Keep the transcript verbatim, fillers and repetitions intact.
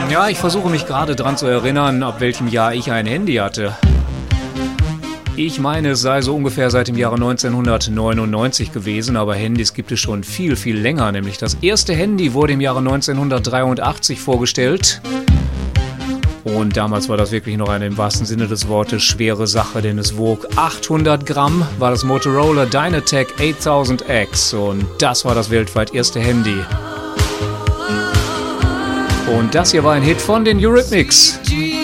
Ja, ich versuche mich gerade dran zu erinnern, ab welchem Jahr ich ein Handy hatte. Ich meine, es sei so ungefähr seit dem Jahre neunzehnhundertneunundneunzig gewesen, aber Handys gibt es schon viel, viel länger. Nämlich das erste Handy wurde im Jahre neunzehnhundertdreiundachtzig vorgestellt. Und damals war das wirklich noch eine im wahrsten Sinne des Wortes schwere Sache, denn es wog achthundert Gramm, war das Motorola Dynatec achttausend X und das war das weltweit erste Handy. Und das hier war ein Hit von den Eurythmics.